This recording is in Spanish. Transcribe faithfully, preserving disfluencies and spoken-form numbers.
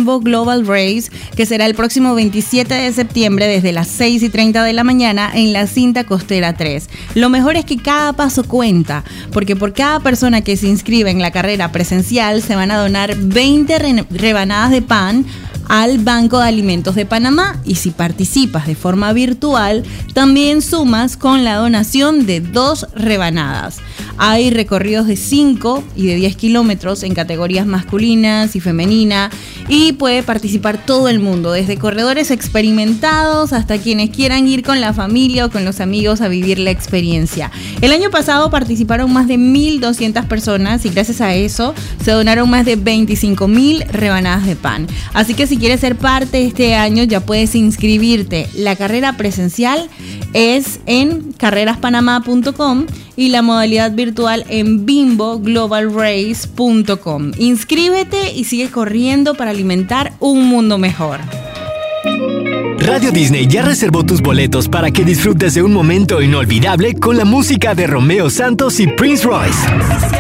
Bimbo Global Race, que será el próximo veintisiete de septiembre desde las seis y treinta de la mañana en la cinta costera tres. Lo mejor es que cada paso cuenta, porque por cada persona que se inscribe en la carrera presencial se van a donar veinte re- rebanadas de pan al Banco de Alimentos de Panamá, y si participas de forma virtual también sumas con la donación de dos rebanadas. Hay recorridos de cinco y de diez kilómetros en categorías masculinas y femenina, y puede participar todo el mundo, desde corredores experimentados hasta quienes quieran ir con la familia o con los amigos a vivir la experiencia. El año pasado participaron más de mil doscientas personas y gracias a eso se donaron más de veinticinco mil rebanadas de pan. Así que si quieres ser parte este año ya puedes inscribirte. La carrera presencial es en carreras panamá punto com y la modalidad virtual en bimbo global race punto com. Inscríbete y sigue corriendo para alimentar un mundo mejor. Radio Disney ya reservó tus boletos para que disfrutes de un momento inolvidable con la música de Romeo Santos y Prince Royce.